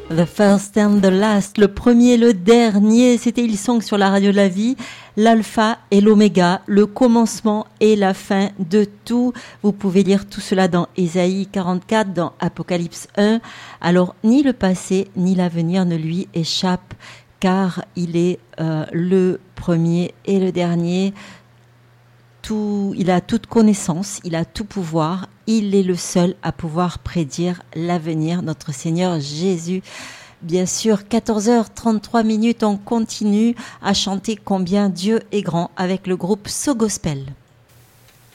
The First and the Last, le premier, le dernier, c'était Hillsong sur la radio de la vie, l'alpha et l'oméga, le commencement et la fin de tout. Vous pouvez lire tout cela dans Ésaïe 44, dans Apocalypse 1. Alors, ni le passé, ni l'avenir ne lui échappent, car il est le premier et le dernier. Il a toute connaissance, il a tout pouvoir, il est le seul à pouvoir prédire l'avenir, notre Seigneur Jésus. Bien sûr, 14h33, on continue à chanter combien Dieu est grand avec le groupe So Gospel.